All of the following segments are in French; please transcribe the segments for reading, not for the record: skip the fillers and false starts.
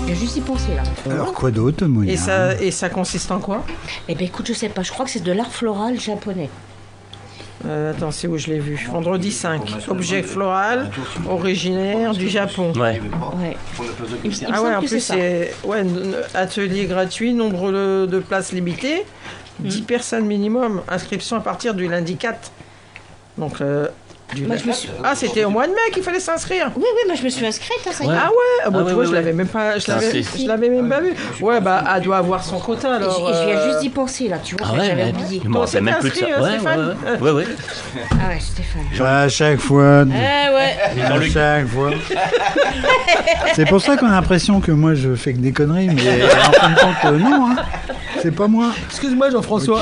viens juste d'y penser là. Alors quoi d'autre, Monia? Et ça consiste en quoi? Eh ben écoute, je sais pas, je crois que c'est de l'art floral japonais. Attends, c'est où je l'ai vu? Vendredi 5. Objet floral originaire du Japon. Ouais. Ouais. Il me Ah semble ouais, en que plus c'est ça. c'est atelier gratuit, nombre de places limitées, 10 personnes minimum, inscription à partir du lundi 4. Donc Moi, je me suis... Ah, c'était au mois de mai qu'il fallait s'inscrire. Oui, moi je me suis inscrite, hein, ça y est. Ouais. Ah ouais, Ah tu ouais, vois, ouais, je ouais. l'avais même pas, Ça, je l'avais même pas vu. Ouais, bah elle doit avoir son quota alors. Et je viens juste d'y penser là, tu vois, Ah ouais, j'avais mais oublié. je me rappelle même plus de ça. inscrit, Ouais, Stéphane ouais. Ah ouais, Stéphane. À chaque fois. Ah ouais. À chaque fois. C'est pour ça qu'on a l'impression que moi je fais que des conneries, mais en fin de compte, non, hein. C'est pas moi. Excuse-moi Jean-François.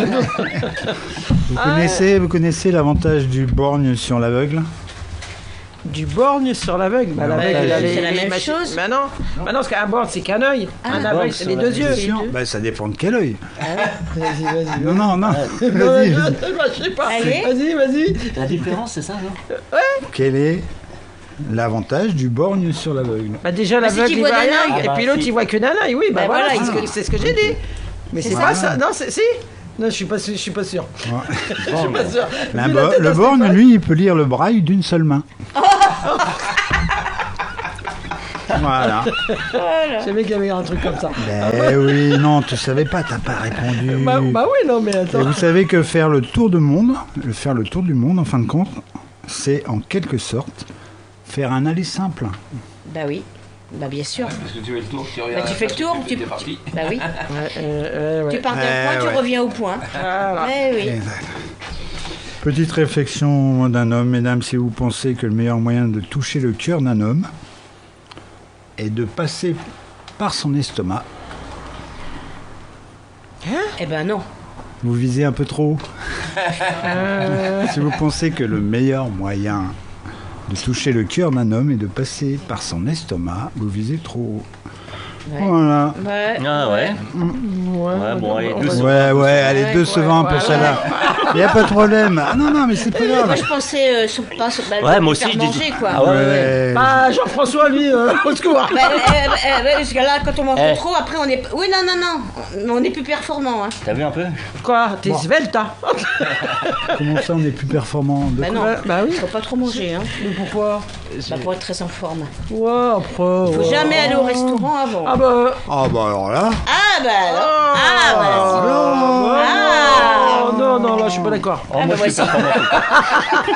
Vous connaissez l'avantage du borgne sur l'aveugle? Du borgne sur l'aveugle. Bah, l'aveugle, Ouais, il a c'est les la même machines. chose. Bah non, parce qu'un borgne c'est qu'un œil. Un aveugle c'est les deux yeux. Bah ça dépend de quel œil. Vas-y. Non. Vas-y. Je sais pas. Allez. Vas-y. La différence, c'est ça, non? Quel est l'avantage du borgne sur l'aveugle? Bah déjà Bah, c'est l'aveugle qu'il il voit voit d'un rien, œil. et Ah, puis bah, l'autre si. il voit que d'un œil. Oui, bah Bah, voilà, voilà, c'est ce que j'ai dit. Mais c'est pas ça. Non, si. Non, je suis pas sûr. Je suis pas sûr. Le borgne, lui, il peut lire le braille d'une seule main. Voilà. Je savais qu'il y avait un truc comme ça. Ben oui, non, tu savais pas, t'as pas répondu. Bah oui, non, mais Et attends. vous savez que faire le tour du monde, en fin de compte, c'est en quelque sorte faire un aller simple. Bah oui. Bah bien sûr. Parce que tu fais le tour, tu Bah regardes. tu fais le tour, t'es parti. Bah oui. Ouais. Tu pars d'un point, tu ouais. reviens au point. Voilà. Eh oui. Exact. Petite réflexion d'un homme, mesdames, si vous pensez que le meilleur moyen de toucher le cœur d'un homme est de passer par son estomac, Eh ben non. vous visez un peu trop. Si vous pensez que le meilleur moyen de toucher le cœur d'un homme est de passer par son estomac, vous visez trop haut. Ouais. Voilà. Ouais. Ah ouais. Ouais, bon, allez, doucement. Ouais, allez, Ouais, décevant pour celle-là. Il n'y a pas de problème. Ah non, mais c'est pas Moi grave. je pensais Ouais, moi aussi, faire je dis- manger quoi. Ah ouais. Ouais. Ah, Jean-François, lui, au secours. Parce que là, quand on mange Eh. trop, après on est. Oui, non, on n'est plus performant. Hein. T'as vu un peu? Quoi? T'es svelte, hein? Comment ça, on est plus performant de Bah quoi? non, Bah oui. faut pas trop manger. Hein. Mais pourquoi? Bah, pour être très en forme. Ouais, après. Faut jamais aller au restaurant avant. Ah bah. Ah bah alors là. Ah bah non. Ah bah Non, là, je suis pas d'accord. Oh, moi, bah, je suis moi performant.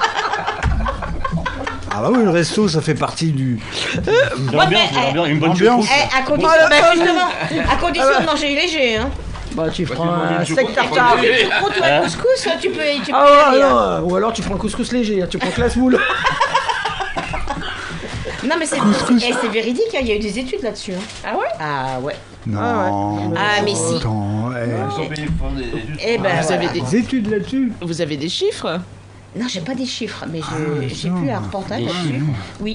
Ah bah oui, le resto, ça fait partie du... L'ambiance, une bonne Ambiance. choucroute. à condition, justement, à condition de manger léger. Hein. Bah, tu prends manges un une steak choucroute, tartare. Choucroute ou un couscous, tu peux y Ah aller. ouais, hein. non. Ou alors tu prends le couscous léger, hein, tu prends classe moule. Non mais c'est véridique, hein, il y a eu des études là-dessus. Hein. Ah ouais? Ah ouais. Non. Ah, mais si. Attends, Ils sont payés pour des études. Eh ben, Vous avez voilà. des études là-dessus. Vous avez des chiffres? Non, j'ai pas des chiffres, mais j'ai non. plus un reportage là-dessus. Oui.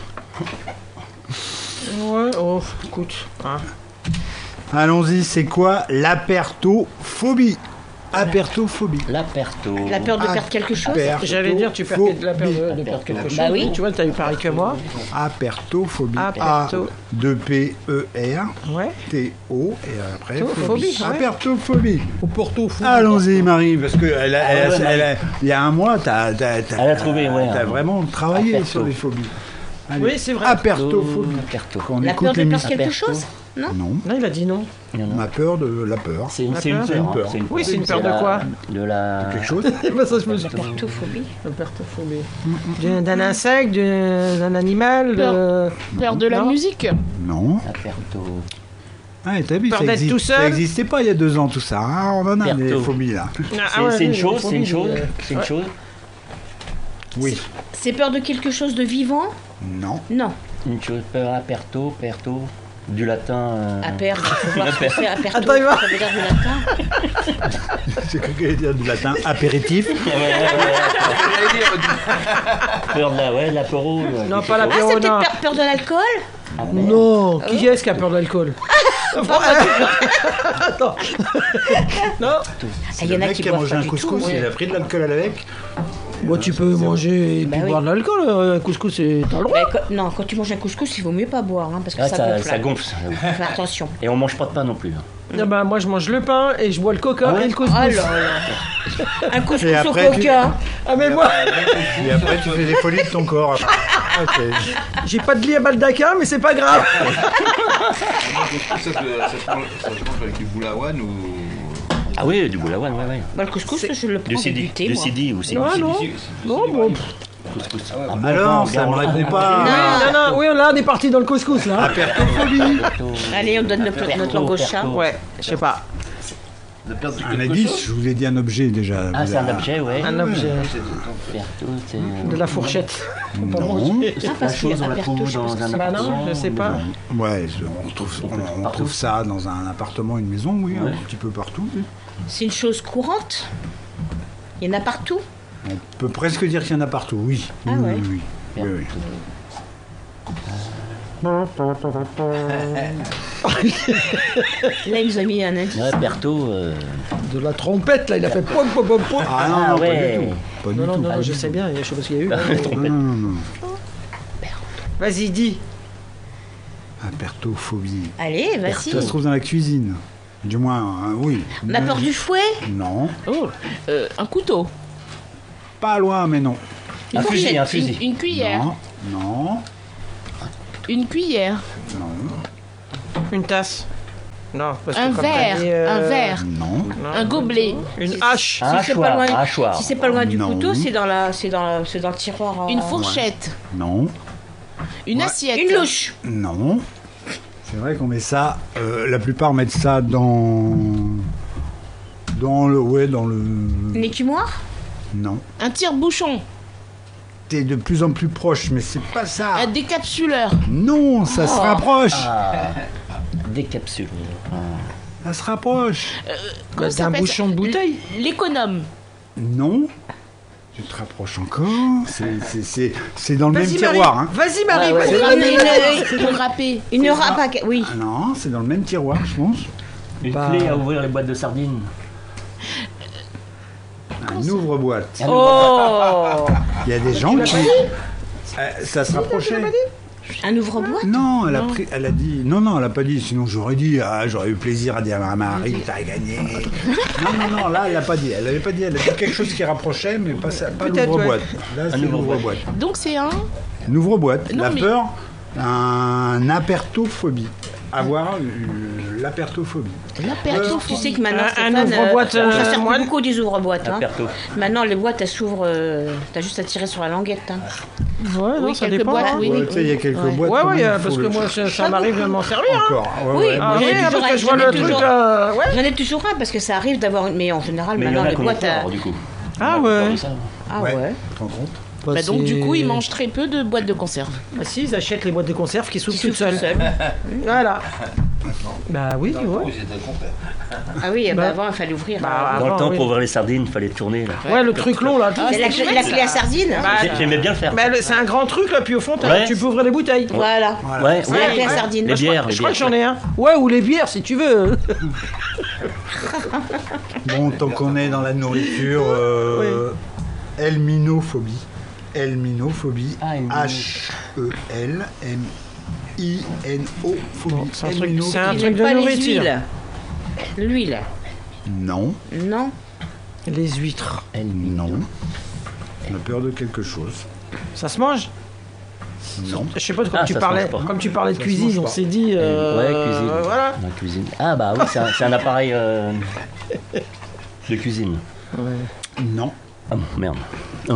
Ouais, oh, écoute. Hein. Allons-y, c'est quoi l'apertophobie? Apertophobie. L'aperto. La peur de perdre quelque chose. J'allais dire, tu perds la peur de perdre quelque chose. Bah oui. Tu vois, t'as eu pareil que moi. Apertophobie. Aperto. A-2-P-E-R-T-O Ouais. et après Phobie, ouais. Apertophobie. Au Porto, fou. Allons-y, Marie, parce que ouais, il y a un mois, t'as trouvé, ouais. t'as vraiment travaillé Aperto. sur les phobies. Allez. Oui, c'est vrai. Apertophobie. Aperto. Quand on La écoute peur de les perdre quelque Aperto. chose. Non. Non, Non, il a dit non. on a peur de la peur. C'est une La peur. peur. hein. C'est une Oui, c'est une peur de quoi? De la... Quelque chose. Bah, ça, je me suis Pertophobie. Apertophobie. D'un insecte, d'un animal. Peur de la Non. musique? Non. Aperto. Ah, t'as vu, Peur ça d'être tout seul. ça existait pas il y a 2 ans tout ça. Hein, on en a des Perto. phobies là. C'est une chose, c'est une chose. C'est une chose. Oui. C'est peur de quelque chose de vivant. Non. Non. Une chose, peur, aperto, perto. Du latin. À perdre. Il faut voir ce que c'est. Aperto. Attends, il va. Ça veut dire du latin. J'ai cru qu'elle allait dire du latin apéritif. Peur de la, ouais, de l'apéro. Non, pas Ah, l'apéro, c'est non. peut-être peur de l'alcool. Non, qui est-ce qui a peur de l'alcool? Attends. Non. Il y en Le a mec qui qui a boivent mangé pas un du tout. couscous, il a pris de l'alcool à l'avec. Moi, tu peux manger et Bah puis oui. boire de l'alcool. Un couscous, t'as le droit. Mais non, quand tu manges un couscous, il vaut mieux pas boire, hein, parce que Ah, ça gonfle. ça là. gonfle. Fais attention. Et on mange pas de pain non plus. hein. Ah bah, moi, je mange le pain et je bois le coca Ah ouais et le couscous. Oh là là. Un couscous Et au après, coca. Ah, mais moi, Et après, tu fais des folies de ton corps. après. Ok. j'ai pas de lit à Baldaquin, mais c'est pas grave. Ça se mange avec du boulawan ou. Ah oui, du boulawan, ouais. Bah, le couscous, je le prends Du avec sidi. du thé, Du moi. sidi aussi. Non, non. Non, bon. Couscous. Alors, ça me répond pas. Non, oui, là, on est parti dans le couscous, là. Apertophobie. Allez, on donne notre langue au chat. Ouais, je sais pas. De perdre du Un indice, je vous ai dit un objet déjà. Ah, Vous c'est un avez- objet, ouais. Un objet. Perto, c'est... De la fourchette. Faut pas Non. manger. Ah, parce qu'il y chose, a on un la trouve perto, je pense dans un que Bah appartement. non, je sais pas. Ouais, on trouve ça dans un appartement, une maison, oui, Ouais. un petit peu partout. Oui. c'est une chose courante. Il y en a partout. On peut presque dire qu'il y en a partout, oui. Ah Oui, ouais. oui, oui. Oui, Là, il nous a mis un indice. Ouais, Perto, De la trompette, là, il a fait pom pom pom pom. Ah non, Ah non, ouais. pas du tout. Pas du Non, non, tout. non, je sais bien, je sais pas ce qu'il y a eu. Non, non, non. Vas-y, dis. Apertophobie. Allez, vas-y. Ça se trouve dans la cuisine. Du moins, oui. On a peur du fouet. Non. Oh, un couteau. Pas loin, mais non. Une un fusil, fourchette. un fusil. Une cuillère. Non. Non. Une cuillère. Non. Une tasse. Non, parce que Un comme t'as verre. dit, Un verre. Non. non. Un gobelet. Une hache. un Si c'est pas hachoir, loin, un hachoir. si c'est pas loin du Non. couteau, c'est dans le tiroir. Une fourchette. Non. Une assiette. Une louche. Non. C'est vrai qu'on met ça. La plupart mettent ça dans le. Ouais, dans le. Une écumoire. Non. Un tire-bouchon. T'es de plus en plus proche, mais c'est pas ça. Un décapsuleur. Non, ça se rapproche. Ah, des capsules. Ça se rapproche. Comment c'est ça un s'appelle bouchon de bouteille. L'économe. Non. Tu te rapproches encore. C'est dans le même Vas-y, tiroir. Marie. Hein. Vas-y, Marie. Ouais, ouais. vas-y. Ramener Pour râper. une râpe. Oui. Ah non, c'est dans le même tiroir, je pense. Une Bah. clé à ouvrir les boîtes de sardines. Un ouvre-boîte. Oh. Il y a des gens qui. Ça se rapprochait. Un ouvre-boîte. Non, elle a dit. Non, elle a pas dit. Sinon, j'aurais dit. Ah, j'aurais eu plaisir à dire à Marie, t'as gagné. Non, là, elle a pas dit. Elle avait pas dit. Elle a dit quelque chose qui rapprochait, mais pas Peut-être, l'ouvre-boîte. Là, c'est ouvre-boîte. l'ouvre-boîte. Donc c'est un. Une ouvre-boîte. Non, La mais- peur, un apertophobie. Avoir l'apertophobie. Tu sais que maintenant, Un Stéphane, ouvre-boîte, ça sert moine. beaucoup des ouvre-boîtes. Un Hein. Perto. Maintenant, les boîtes, elles s'ouvrent. T'as juste à tirer sur la languette. Hein. Ouais, non, Oui, ça quelques dépend. boîtes, hein. oui. Ouais, tu sais, il y a quelques boîtes. Ouais, quand ouais, même, parce faut que le- moi, ça m'arrive de m'en servir. Hein. Encore. Ouais, Oui, ouais, Ah moi, oui, J'en ai parce toujours que je un, vois j'en ai le truc. toujours. Ouais. J'en ai toujours un parce que ça arrive d'avoir. Mais en général, Mais il y en maintenant, a les qu'on boîtes. a du coup. Ah On a ouais. pas ça. Ah ouais. Tu te rends compte Bah donc du coup, ils c'est- mangent très peu de boîtes de conserve. Ah si, ils achètent les boîtes de conserve qui s'ouvrent Qui toutes s'ouvrent seules. tout seul. Voilà. Bah oui, Oui, ouais. c'était le contraire. Ah oui, Bah. avant, il fallait ouvrir. Bah, Dans le avant, temps, oui. pour ouvrir les sardines, il fallait tourner. Là. Ouais, le truc long là. C'est la clé à sardine. hein. J'aimais bien le faire. Bah, c'est un grand truc là, puis au fond, Ouais. tu peux ouvrir les bouteilles. Voilà. Ouais, C'est la clé à ouais. sardine. Les bières, les Je crois que bières. j'en ai un. Ouais, ou les bières si tu veux. Bon, tant qu'on est dans la nourriture, helminophobie. Helminophobie. Ah, helmino. H-E-L-M-I-N-O phobie. Bon, c'est un truc- Helmino- c'est un Ils truc n'aiment de pas les nourriture. huiles. L'huile. Non, Non. Les huîtres. non. On a peur de quelque chose. Ça se mange? Non. Je sais pas, comme, Ah, tu ça se parlais, mange pas. comme tu parlais de Ça se cuisine, mange on pas. s'est dit. Ouais, cuisine. Voilà. La cuisine. Ah bah oui, c'est un appareil de cuisine. Non. Ah bon, merde. Oh.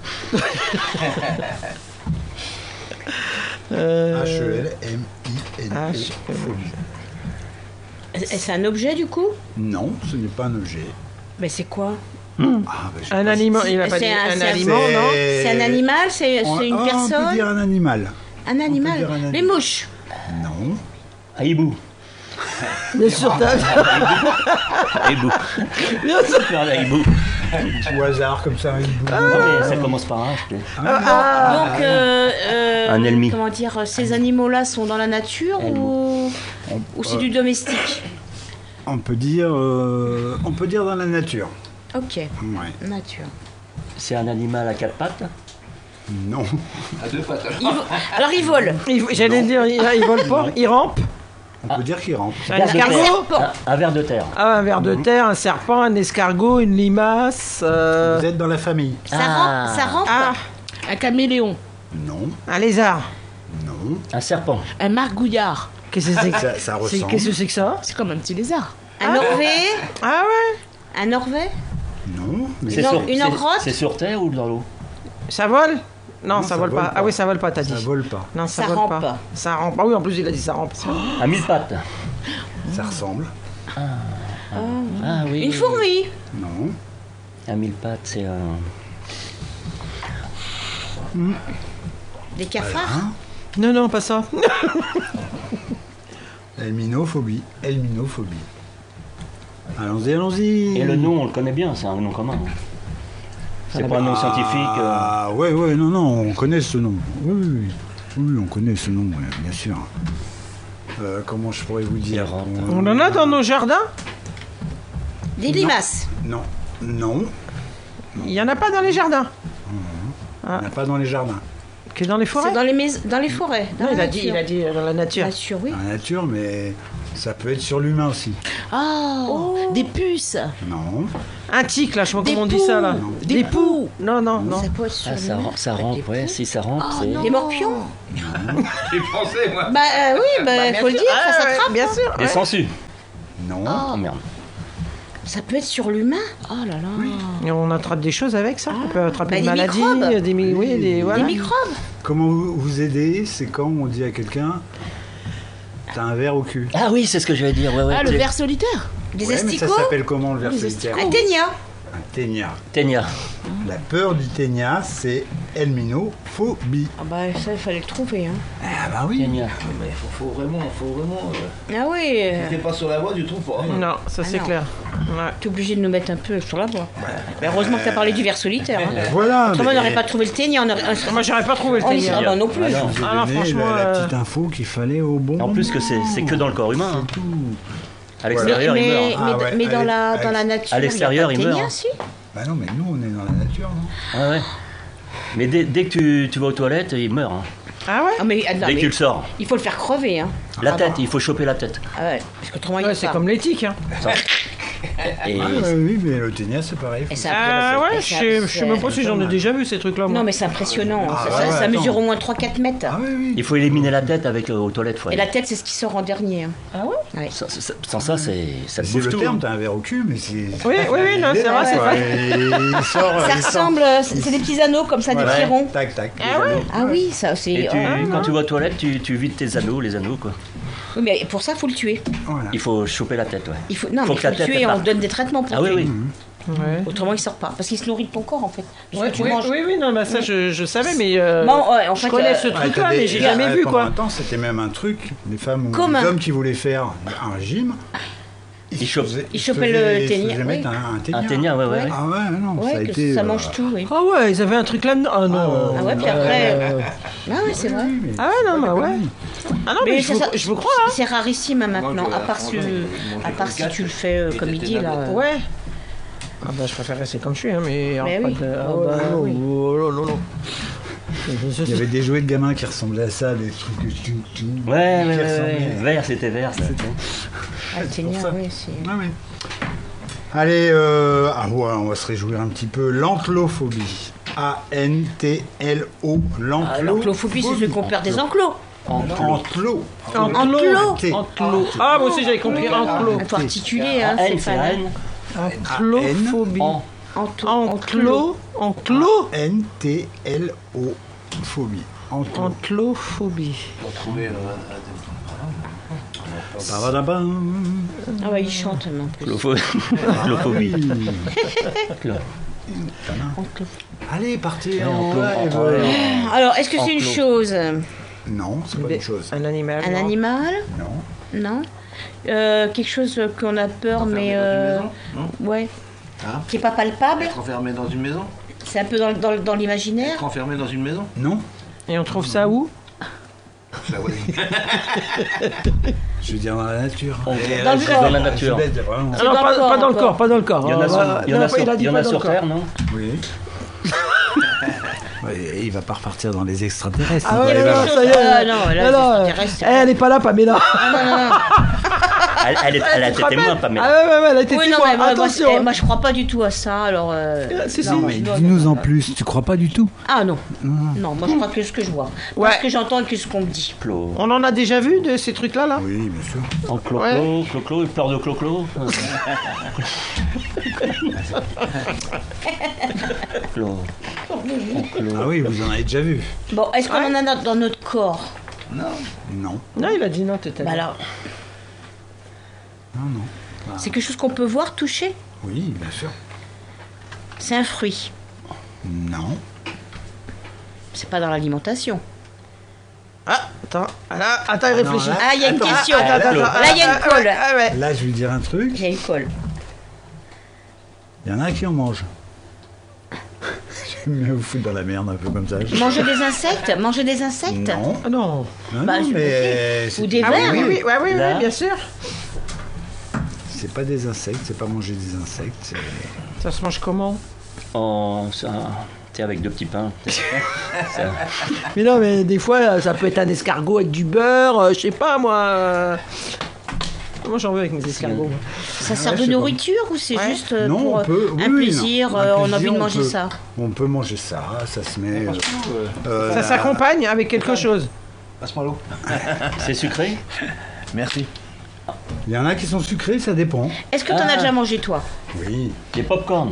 H-E-L-M-I-N-O phobie. C'est un objet du coup? Non, ce n'est pas un objet. Mais c'est quoi? Ah, ben, je sais Un pas si- aliment, il a pas C'est dit un- un c'est un- aliment, non? C'est un animal? C'est une On peut personne? dire un animal. Un on peut animal? dire un animal. Les mouches. Non. Ah, hibou. Bien sûr, t'as. Hibou. Bien sûr. Non, là, hibou. Au hasard, comme ça. Non, mais ça commence par un, je sais. Donc, Un ennemi. comment dire, ces animaux-là sont dans la nature ou c'est du domestique? On peut dire dans la nature. Ok, Ouais. nature. C'est un animal à quatre pattes. Non. À deux pattes. Alors il vole. J'allais dire, il vole pas, il rampe. On peut dire qu'il rentre. Un Ver de escargot. terre. Un ver de terre. Ah, un ver de terre, un serpent, un escargot, une limace. Vous êtes dans la famille. Ça rampe. Ah, Un caméléon. Non. un lézard. Non. Un serpent. Un margouillard. Qu'est-ce que c'est que Ça ressemble. Qu'est-ce que c'est que ça? C'est comme un petit lézard. Un Norvég. Ah ouais. Un Norvég. Non. Mais C'est Une sur, une grotte. c'est sur terre ou dans l'eau? Ça vole? Non, Non, ça ça vole vole pas. pas. Ah oui, ça vole pas, t'as ça dit. vole pas. Non, ça Ça vole rampe. pas. Ça rampe. Ah oui, en plus, il a dit ça rampe. À 1000 pattes. Ça ressemble. Ah oui. Une fourmi. Non. À 1000 pattes, c'est un. Des cafards. Hein Non, non, pas ça. Helminophobie. Helminophobie. Allons-y, allons-y. Et le nom, on le connaît bien, c'est un nom commun. C'est pas un nom scientifique. Ah, ouais, non, on connaît ce nom. Oui, on connaît ce nom, ouais, bien sûr. Comment je pourrais vous dire rentre. On en a dans nos jardins? Des limaces. Non, Il y en a pas dans les jardins. il n'y en a pas dans les jardins. Que dans les forêts? C'est dans les forêts. Dans Non, la il a dit dans la nature. nature, oui. Dans la nature, mais ça peut être sur l'humain aussi. Oh, des puces. Non. Un tic, là, je sais pas Des comment on dit ça, là. poux. Des poux. Non, non, non. Ça peut être sur Ah, ça, l'humain. ça rampe, ouais, si ça rampe, c'est. Des morpions. J'ai pensé, moi. Bah oui, faut le dire, ça s'attrape. Bien sûr. Des ouais. sangsues. Non. Oh merde. Ça peut être sur l'humain. Oh là là. Et on attrape des choses avec ça. On peut attraper Bah, des des maladies, microbes. oui, des voilà. Des microbes. Comment vous aider, c'est quand on dit à quelqu'un t'as un verre au cul. Ah oui, c'est ce que je vais dire, ouais. Ah, le ver solitaire. Des Ouais, mais ça asticots. s'appelle comment le verre Les solitaire? Un ténia. Un ténia. Ténia. La peur du ténia, c'est helminophobie. Ah bah ça, il fallait le trouver. Hein. Ah bah oui. Ténia. Mais faut vraiment. Ah oui, T'es pas sur la voie, tu trouves pas. Non, ça c'est non. clair. Ouais. t'es obligé de nous mettre un peu sur la voie. Mais heureusement que t'as parlé du ver solitaire. Hein. Voilà. Autrement, on mais n'aurait pas trouvé le ténia. Moi, j'aurais pas trouvé le On y ténia. serait pas non plus. Ah non. je vous ai Ah non, donné franchement, la petite info qu'il fallait au bon En plus que moment. c'est que dans le corps humain. hein. C'est tout. À l'extérieur, il meurt. hein. Ah ouais, mais dans allez, la nature, à l'extérieur, il y il a pas de meurt. ténia, si. Bah non, mais nous, on est dans la nature, non? Ah ouais. Mais dès que tu vas aux toilettes, il meurt. hein. Ah ouais? Ah, mais, ah, non, Dès que mais tu le sors. il faut le faire crever. Hein. La tête, il faut choper la tête. Ah ouais, parce qu'autrement, il Ouais, est c'est pas. comme l'éthique. Hein. Et Ah, oui, mais le ténia, c'est pareil. Et ça- Ah ouais, c'est- je sais même pas si j'en ai déjà vu ces trucs-là. moi. Non, mais c'est impressionnant. Ah, ça, ouais, ça attends. mesure au moins 3-4 mètres. Ah oui, oui. il faut éliminer la tête avec aux toilettes. Faut Et la tête, c'est ce qui sort en dernier. Hein. Ah ouais? Sans ça, ça te C'est bouffe le tout. terme, hein. t'as un verre au cul, mais c'est... Oui, non, c'est vrai, c'est quoi. vrai. Et il sort... Ça ressemble, c'est des petits anneaux comme ça, des petits ronds. Tac, tac. Ah ouais? Ah oui, ça c'est. Et oh, quand tu vas aux toilettes, tu vides tes anneaux, les anneaux quoi. oui, mais pour ça, faut le tuer. Voilà. Il faut choper la tête, ouais. Il faut, non, Faut mais que faut la le tête, tuer elle et on parte. donne des traitements pour Ah oui, tuer. oui. Ouais. Autrement, il sort pas. Parce qu'il se nourrit de ton corps en fait. Puisque tu Oui, manges. oui, non, mais ça je savais, mais Bon, ouais, en je fait, connais ce Ouais, truc-là, t'as mais des- j'ai jamais vu pendant quoi. un temps, c'était même un truc, les femmes ou Commun. les hommes qui voulaient faire un régime, Ils chopent. Ils chopaient le ténia, Ils oui. mettre un ténia. Un ténia, ouais. Ah ouais, non, ça a Ouais, que été... ça mange tout, oui. Ah ouais, ils avaient un truc là-dedans. Ah non. Ah ouais, puis après. Ah ouais, c'est vrai. Ah ouais, non, bah ouais. Ah non, mais je vous crois, hein. C'est rarissime hein, maintenant, Mange, à part si tu le fais comme il dit là. Ouais. Ah bah je préfère rester comme je suis, hein, mais... Mais pas oui. de- Ah Oh, bah bah non, oui. oh, non, non. Il y avait des jouets de gamins qui ressemblaient à ça, des trucs... Ouais, qui ressemblaient. Vert, c'était vert, ça. Ah, le ténia, ça. oui, c'est. Ah oui. Allez, on va se réjouir un petit peu. L'enclophobie. A-N-T-L-O. L'enclophobie, c'est celui qu'on perd des enclos. Enclos. Enclos. Enclos. Ah, moi aussi j'avais compris enclos. Il faut articuler, hein, c'est pas là. Enclophobie. Enclos. Enclos. N-T-L-O. Phobie. Enclos. Enclophobie. Pour trouver Babadabam. Ah ouais, il chante même en plus. Clophobie. Enclos. Allez, partez Ouais, en enclos, live. ouais. Alors, est-ce que c'est une Enclos. chose? Non, c'est pas une chose. Un animal. Un non. animal? Non. Non. Quelque chose qu'on a peur, mais. Ouais. Hein? Qui est pas palpable. Être enfermé dans une maison. C'est un peu dans l'imaginaire. Être enfermé dans une maison. Non. Et on trouve ça où? La voisine. Je veux dire dans la nature. Dans le Je corps. Dans la nature. baisse, vraiment. Ah non, dans le corps, pas dans le encore. corps, pas dans le corps. Il y en a Ah, sur, bah, il y en non, a sur, il a dit il y en pas a dans sur le corps. Terre, non? Oui. Et il va pas repartir dans les extraterrestres. Ah ouais, il va non, aller non, ça y est. Ah non, là, Alors, les extraterrestres, elle est pas là, Pamela. Elle a été témoin, pas mais. Ah ouais, elle a été Oui, non, témoin. mais moi, Attention. moi, je crois pas du tout à ça, alors... Si, si. Non, mais dis-nous en plus. Tu crois pas du tout? Ah non, non, moi je crois que ce que je vois. Ouais. Pas ce que j'entends et que ce qu'on me dit. Clo. On en a déjà vu de ces trucs-là, là? Oui, bien sûr. En clo-clo, clo-clo, il pleure de clo-clo. Clo. Ah oui, vous en avez déjà vu. Bon, est-ce qu'on en a dans notre corps? Non. Non, il a dit non, tout à Bah l'heure. alors, Non. c'est quelque chose qu'on peut voir, toucher? Oui, bien sûr. C'est un fruit. Non. C'est pas dans l'alimentation. Ah, attends, il réfléchit. Ah, il y a une question. Attends. Là, il y a une colle. Ah ouais. Là, je vais lui dire un truc. Il y a une colle. Il y en a qui en mangent. Je vais vous foutre dans la merde un peu comme ça. Manger des insectes? Manger des insectes? Non. Ah non. Non, Bah, non, je- mais Ou des Ah vers? oui, Là. bien sûr. c'est pas des insectes, c'est pas manger des insectes. Ça se mange comment? T'es avec 2 petits pains. Mais non, mais des fois, ça peut être un escargot avec du beurre, je sais pas, moi. Moi, j'en veux avec mes escargots. moi. Ça sert Ouais, de je sais pas. nourriture ou c'est Non. juste Non, pour on peut. Oui, un oui, plaisir, non. Un on a envie de plaisir, manger on peut. ça? On peut manger ça, ça se met. Ça s'accompagne avec quelque chose. Passe-moi l'eau. C'est sucré? Merci. Il y en a qui sont sucrés, ça dépend. Est-ce que t'en as déjà mangé toi? Oui. Des pop-corn.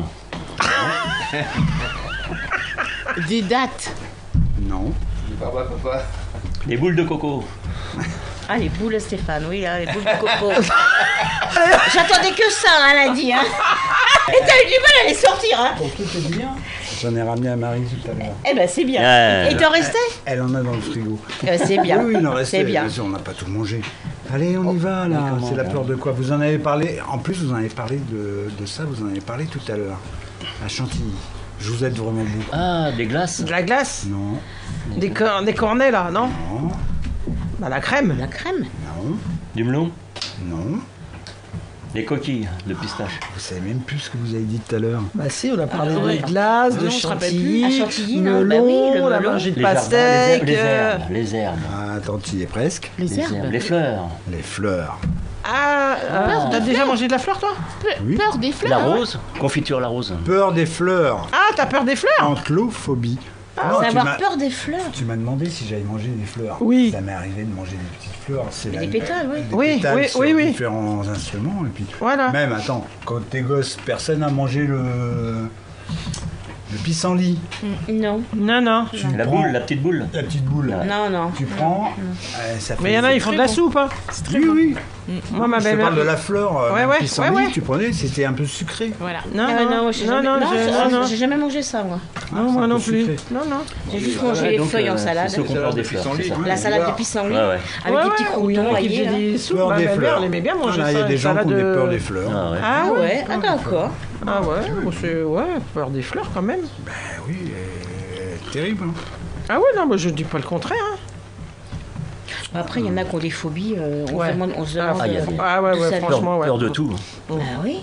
Des dates. Non. Papa. Des boules de coco. Ah, les boules, Stéphane, oui, là, les boules de coco. J'attendais que ça, hein, lundi. Hein. Et t'as eu du mal à les sortir, hein? Pour tout te dire, j'en ai ramené à Marie tout à l'heure. Eh ben, c'est bien. Ouais. Et t'en restais? Elle en a dans le frigo. C'est bien. Oui, il en restait. C'est bien. Bien sûr, on n'a pas tout mangé. Allez, on y va là. comment, C'est la là peur de quoi? Vous en avez parlé. En plus, vous en avez parlé de ça. Vous en avez parlé tout à l'heure. À Chantilly. Je vous aide vraiment beaucoup. Ah, des glaces. De la glace. Non, Des cornets, là, non? non, Bah, la crème. La crème. non, Du melon. non. Des coquilles de pistache. Vous savez même plus ce que vous avez dit tout à l'heure. Bah si, on a parlé Ah ouais. de glace, Non, de on se rappelle chantilly, plus. Ah, chantilly, non, melon, bah oui, le on a melon. mangé de Les jardins, pastèque. les herbes. Ah, attends, tu y es presque. Les herbes. Les fleurs. Les fleurs. T'as déjà mangé de la fleur, toi? Oui. Peur des fleurs. La rose. Confiture la rose. Peur des fleurs. Ah, t'as peur des fleurs? Anclophobie. Non, C'est tu avoir m'as- peur des fleurs. Tu m'as demandé si j'avais mangé des fleurs. Oui. Ça m'est arrivé de manger des petites fleurs. C'est Des pétales, oui. Des Oui, pétales oui, sur oui, oui. différents instruments. Et puis, Voilà. même, attends, quand t'es gosse, personne n'a mangé le pissenlit. Non, Non. La prends- boule, la petite boule. La petite boule. non, non. Tu prends. Ça fait Mais il y en a, ils font de la soupe, hein. Oui, oui. Moi, ma Je te belle-mère. parle de la fleur. Ouais, le ouais, pissenlit, ouais, ouais. tu prenais, c'était un peu sucré. Voilà. Non, Ah, non, j'ai non, jamais... non, non. j'ai jamais mangé ça, moi. Non, moi un non peu plus. sucré. Non. J'ai juste mangé les donc, feuilles en salade. C'est ceux qu'on porte des fleurs, c'est ça. La salade de pissenlit. Ouais, ouais. Avec des petits oui, croutons qui noyés. faisait là. des soupes. Peur Ma des belle-mère, fleurs. elle aimait bien manger Voilà, ça. il y a des une gens qui salade ont des de- peurs des fleurs. Ah ouais. Ah ouais, ah d'accord. Ah ouais, bon, c'est... Ouais, peur des fleurs, quand même. Ben oui, terrible. Hein. Ah ouais, non, moi, je dis pas le contraire, hein. Après, il y en a qui ont des phobies. On Ouais. se demande. il y a des- Ah ouais, d'où ça ouais, vient. franchement, ouais. Peur de tout. Bah oui.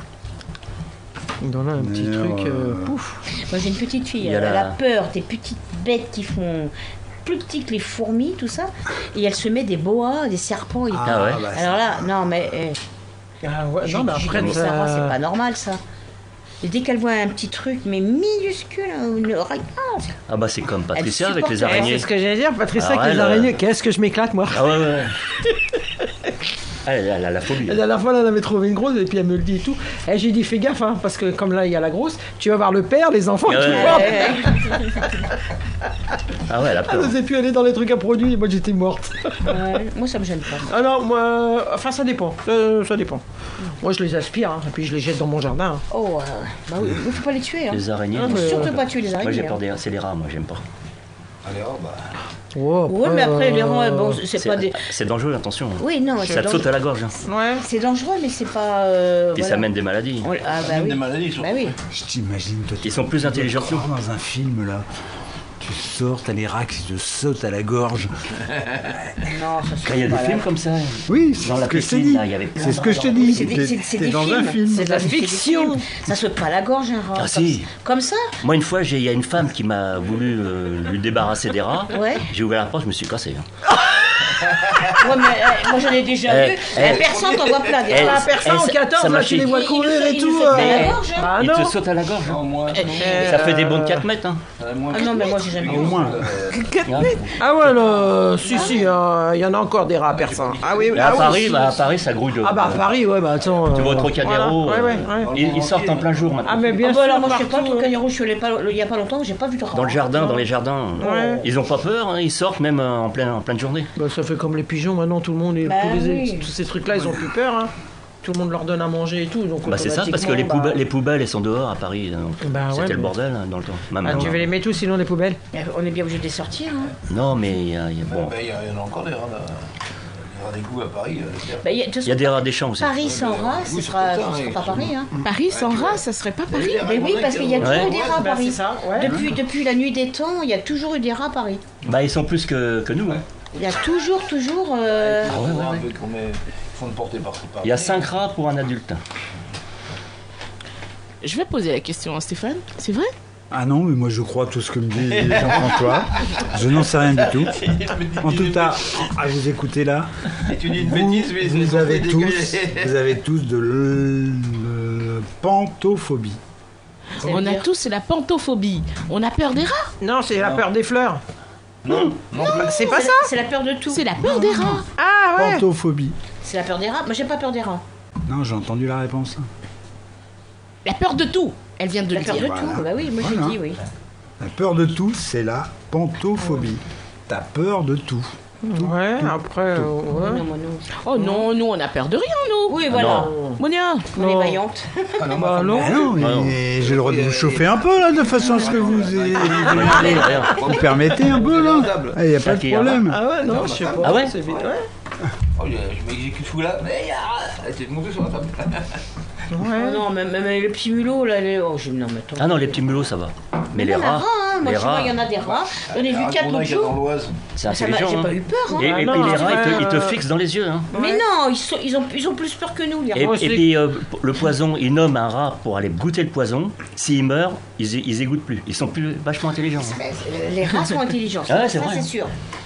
Il en a un petit D'ailleurs, truc, pouf. Moi, j'ai une petite fille. Il y a Elle la- a peur des petites bêtes qui font plus petites que les fourmis, tout ça. Et elle se met des boas, des serpents. Et... Ah ouais. bah, Alors là, non, mais. Ah ouais, j'ai non, mais dit, après, mais ça va, c'est pas normal, ça. Et dès qu'elle voit un petit truc, mais minuscule, hein, une oreille. Ah, Ah bah c'est comme Patricia Elle avec les supporte- araignées. C'est ce que j'allais dire, Patricia, Alors avec les elle, araignées. Qu'est-ce que je m'éclate, moi. Ah ouais, ouais. Elle a la phobie. La dernière fois, elle en avait trouvé une grosse, et puis elle me le dit et tout. Et j'ai dit, fais gaffe, hein, parce que comme là, il y a la grosse, tu vas voir le père, les enfants, Ah tout ouais. le monde. Ah ouais, elle a Elle peur. n'osait plus aller dans les trucs à produits, et moi, j'étais morte. ouais, moi, ça me gêne pas. Ah non, moi, enfin, ça dépend. Ça dépend. Moi, je les aspire, hein, et puis je les jette dans mon jardin. Hein. Oh, bah oui, il faut pas les tuer. Hein. Les araignées. Ah, Faut mais, surtout pas tuer les Moi araignées. j'ai peur hein. des... C'est les rats, moi j'aime pas. Allez, oh, bah. Oh, Ouais, mais après, les rats, bon, c'est pas des. C'est dangereux, attention. Oui, non, Ça c'est te saute dangereux. à la gorge. Hein. Ouais. C'est dangereux, mais c'est pas. Et voilà. ça mène des maladies. Ah, bah Même oui. des maladies, surtout. Bah oui. Je t'imagine, toi, Ils sont plus intelligents que nous. dans un film là. Tu sors, t'as les rats qui te sautent à la gorge. Non, ça Quand il y a des films comme ça. Oui, c'est Dans ce la que je t'ai piscine, dit. là, il y avait plein C'est ce de que je te rats. dis. C'est T'es des dans films. un film. C'est de la C'est des fiction. films. Ça saute pas à la gorge, un rat. Ah, si. Comme ça. Moi, une fois, il y a une femme qui m'a voulu lui débarrasser des rats. Ouais. J'ai ouvert la porte, je me suis cassé. Hein. Ouais, mais moi j'en ai déjà vu. Personne t'en voit plein des rats. La personne en 14, ça là, m'a tu les fait- vois Il courir nous fait- et il tout. nous fait mal à la euh. gorge, hein. Ah Il non. te saute à la gorge. Non, moi, Ça fait des bons 4 mètres. Hein. Ah non, mais moi j'ai jamais Au vu. moins. Ah ouais, là, si, il y en a encore des rats perçants. Ah oui, Mais ah à, oui. Paris, à Paris, ça grouille de. Ah bah à Paris, ouais, bah attends. Tu vas au Trocadéro. voilà. Ouais. Ils sortent en plein jour maintenant. Ah mais bien Ah sûr, bah alors moi je sais pas, partout, tout Trocadéro, je suis allée il y a pas longtemps, j'ai pas vu de rat. Dans le jardin, dans les jardins. Ouais. Ils ont pas peur, hein, ils sortent même en pleine journée. Bah, ça fait comme les pigeons maintenant, tout le monde, Bah oui. tous ces trucs-là, ils ont plus peur. Hein. Tout le monde leur donne à manger et tout. Donc Bah c'est ça, parce que les poubelles, elles sont dehors à Paris. Donc Bah ouais, c'était le mais- bordel hein, dans le temps. Ah, Maintenant, tu veux les mettre où sinon les poubelles? On est bien obligé de les sortir. Hein. Non, mais il y a, bon, il y en a encore des rats là. Il y aura des coups à Paris. Bah, de toute il y a façon, des rats des champs aussi. Paris sans rats, ce Oui, sera c'est pour ça, pas Paris. Hein. Paris sans rat, ça serait pas Paris. Mais oui, parce qu'il y a toujours Ouais. eu des rats à Bah, Paris. c'est ça, ouais. Depuis la nuit des temps, il y a toujours eu des rats à Paris. Bah ils sont plus que nous. Hein. Il y a toujours. Ah ouais. Un peu qu'on met font de porter par Il y a 5 rats pour un adulte. Je vais poser la question à Stéphane. C'est vrai? Ah non, mais moi je crois tout ce que me dit Jean-François. Je n'en sais rien du tout. En tout cas, à vous écouter là, Et tu dis une vous, bêtise, mais vous avez tous de pantophobie. On a tous la pantophobie. On a peur des rats. Non, c'est la peur des fleurs. Non, C'est pas ça? C'est la peur de tout. C'est la peur des rats. Ah ouais. Pantophobie. C'est la peur des rats. Moi j'ai pas peur des rats. Non, j'ai entendu la réponse. La peur de tout. Elle vient de La le peur de dire. Voilà. tout. Bah oui, moi Voilà. j'ai dit oui. La peur de tout, c'est la pantophobie. T'as peur de tout. Ouais, après. ouais. Non, moi non. Oh non, nous on a peur de rien, nous. Oui, voilà. Non. Monia. On est Non. vaillante. Ah non, Bah non. Ah non, mais j'ai le droit de vous chauffer un peu là, de façon à ce que vous vous permettez un peu là. Il n'y a pas de problème. Ah ouais, non, je sais pas. Ah ouais? C'est vite, ouais. Oh, je m'exécute fou là. Mais t'es monté sur la table. Oh non, même les petits mulots là. Oh, non, mais attends. Ah non, les petits mulots ça va. Mais Il les y en a rats, hein. Moi les je vois, rats, il y en a des rats. J'en ai vu 4 Dans l'autre jour. l'Oise. c'est Ça m'a- intelligent. J'ai hein. pas eu peur. Hein. Et, Ah et non, puis les c'est rats, vrai, ils te fixent dans les yeux. Hein. Mais non, ils ont plus peur que nous, les rats. Et puis le poison, ils nomment un rat pour aller goûter le poison. S'il meurt, ils égouttent plus. Ils sont plus vachement intelligents. Hein. Les rats sont intelligents. Ah ouais, c'est ça, vrai. c'est sûr.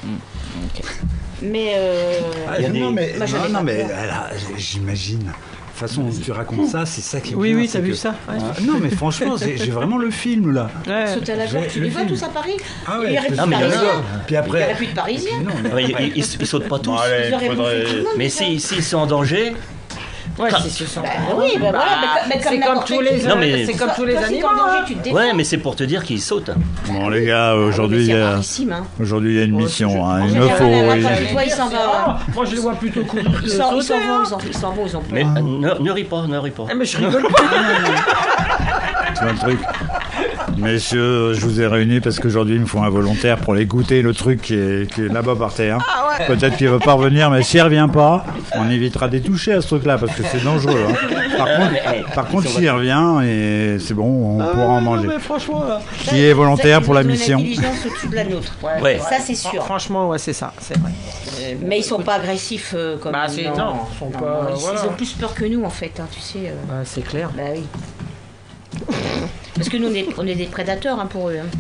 Mais Ah, Il y a des- non, mais, Moi, j'en ai non, pas mais peur. là, j'imagine. De toute façon, tu racontes ça, c'est ça qui est Oui, bien, oui, c'est t'as vu que- ça? Ouais. Non, mais franchement, j'ai vraiment le film là. Ouais. sauter à la gorge, tu le les vois film. tous à Paris. Ah ouais, Il y aurait plus c'est- de Ah, mais il y en a. Parisiens. Puis Il y aurait après. plus de Parisiens. Ouais, ils sautent pas tous. Bon, allez, Ils auraient faudrait- bouffé tout le monde. Mais s'ils sont en danger, Ouais, c'est sûr. Bah oui, bah voilà. Mais C'est comme n'importe tous qui. les Non, mais- c'est comme tous les Toi, si t'es en animaux. danger, hein. tu te défends. ouais, mais c'est pour te dire qu'ils sautent. Bon, les gars, Mais aujourd'hui, c'est rarissime, hein. aujourd'hui, il y a une mission. Hein. En Il me général, faut. la il- fin du toit, il s'en va. Ah, moi je les vois plutôt courir. Ils s'en vont, sauter, hein. ils ont peur. Mais ne ris pas, ne ris pas. Ah, mais je rigole pas. Tu vois le truc. Messieurs, je vous ai réunis parce qu'aujourd'hui, il me faut un volontaire pour aller goûter le truc qui est là-bas par terre. Peut-être qu'il va pas revenir, mais s'il revient pas, on évitera des toucher à ce truc-là parce que c'est dangereux. Hein. Par contre, s'il revient, et c'est bon, on pourra en manger. Mais franchement, là. Qui est volontaire pour la Ils ont mission? une intelligence au-dessus de la nôtre. Ouais. Ça, c'est sûr. Franchement, ouais, c'est ça, c'est vrai. Mais ils sont pas agressifs comme Bah, nous. c'est- non, ils sont pas- Ils voilà. ont plus peur que nous, en fait, hein, tu sais. Bah, c'est clair. Bah oui. Parce que nous, on est des prédateurs hein, pour eux. Hein.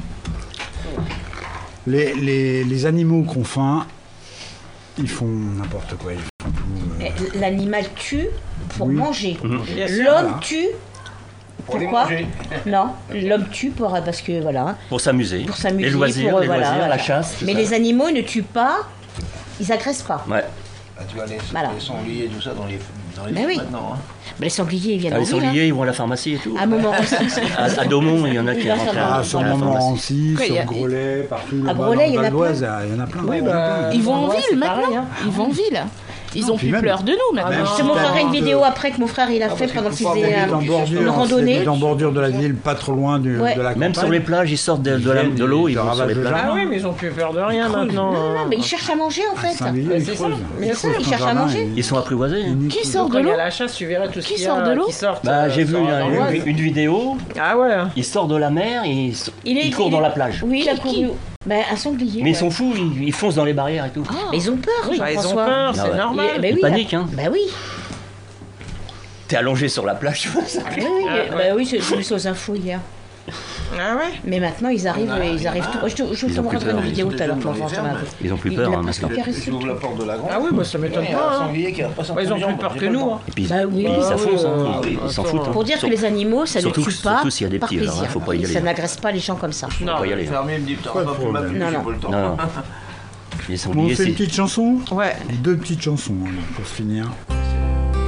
Les animaux qu'on faim, ils font n'importe quoi. Ils font tout. L'animal tue pour Oui. manger. Bien sûr. L'homme Voilà. tue. Pour les Pourquoi manger. Non, l'homme tue parce que voilà, Pour s'amuser. pour s'amuser, Les loisirs, pour, les voilà, loisirs, voilà. la chasse. tout Mais ça. les animaux ne tuent pas, ils agressent pas. Ouais. Ah, tu vois, les Voilà. sangliers et tout ça dans les Mais films oui. maintenant. Hein. Mais les sangliers, ils viennent Ah, en les ville. sangliers, ils vont à la pharmacie et tout. À Montmorency. À Daumont, il y en a Il qui va rentrent faire Ah, dans- sur dans la Montmorency, Après, il y sur a- Grolet, partout À là-bas, Grolet, il y en dans a le Val d'Oise, il y en a plein. Oui, Il y en a bah, plein. Ils vont en Ouais, ville c'est maintenant. pareil, hein. Ils vont en ville. Ils ont puis plus même- peur de nous maintenant. même Je si te montrerai une t'as- vidéo après que mon frère il a fait pendant qu'il faisait En bordure, une randonnée. en bordure de la ville, pas trop loin de Ouais. la campagne. Même sur les plages, ils sortent de l'eau, ils vont sur les plages. Ah oui, mais ils ont plus peur de rien maintenant. Non, mais ils cherchent à manger en fait. Saint-Villiers, ils c'est ça. creusent. Mais Ils ça, creusent ils ton cherchent à jardin, manger. Ils sont apprivoisés. hein. Qui sort de Quand il y l'eau? a la chasse, tu verras tout ce Qui qu'il y sort a de l'eau qui sortent. Bah, j'ai vu sur l'Oise. une vidéo, Ah ouais. il sort de la mer et il court dans la plage. Oui, il a Qui couru. Ben, un sanglier. Mais ils ouais. sont fous, ils foncent dans les barrières et tout. Mais ils ont peur, Bah, ils ont Jean-François. peur, Ah c'est ouais. normal. Ben Ils oui, paniquent, hein. Ben oui. T'es allongé sur la plage, tu vois ça. Oui, oui, ben oui, j'ai vu ça aux infos hier. Ah ouais. Mais maintenant, ils arrivent tout. Je Ils te ont plus montrerai peur. une vidéo tout à l'heure. Ils ont plus peur hein, maintenant. Ils ouvrent la porte de la grande. Ah oui, bah ça m'étonne pas. hein. Bah, ils ont plus peur que nous. hein. Et puis, Bah oui. ça fonce, hein. oui. Ils s'en foutent. hein. Pour dire que les animaux, ça ne Surtout- tue pas surtout s'il y a des par petits, alors, plaisir. hein, faut pas y aller. Ça n'agresse pas les gens comme ça. Faut pas y aller. hein. Fermier me dit, putain, on va plus m'appeler, Non, j'ai non. pas le temps. Non, non. Les Bon, on sangliers, fait une c'est... petite chanson. Ouais. 2 petites chansons alors, pour se finir.